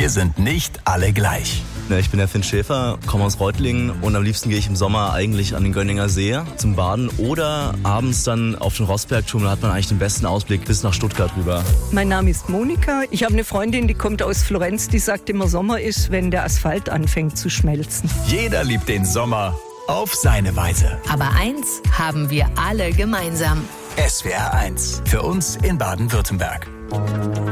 Wir sind nicht alle gleich. Ja, ich bin der Finn Schäfer, komme aus Reutlingen und am liebsten gehe ich im Sommer eigentlich an den Gönninger See zum Baden oder abends dann auf den Rossbergturm. Da hat man eigentlich den besten Ausblick bis nach Stuttgart rüber. Mein Name ist Monika. Ich habe eine Freundin, die kommt aus Florenz, die sagt immer, Sommer ist, wenn der Asphalt anfängt zu schmelzen. Jeder liebt den Sommer auf seine Weise. Aber eins haben wir alle gemeinsam. SWR 1, für uns in Baden-Württemberg.